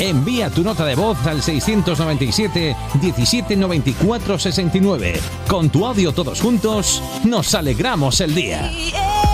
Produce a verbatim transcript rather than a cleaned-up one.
Envía tu nota de voz al seiscientos noventa y siete, diecisiete noventa y cuatro, sesenta y nueve. Con tu audio todos juntos, nos alegramos el día.